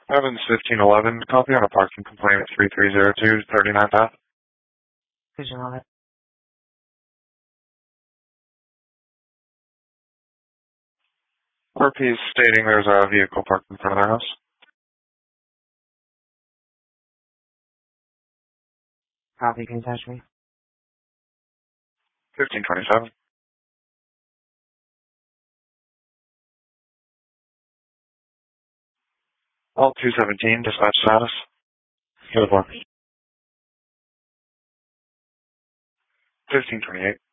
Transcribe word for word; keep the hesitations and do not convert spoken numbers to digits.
Evans fifteen eleven, copy on a parking complaint at three three zero two thirty-ninth Ave. Vision on it. R P is stating there's a vehicle parked in front of their house. Copy, can you touch me? fifteen twenty-seven. All two seventeen, dispatch status. Good one. fifteen twenty-eight.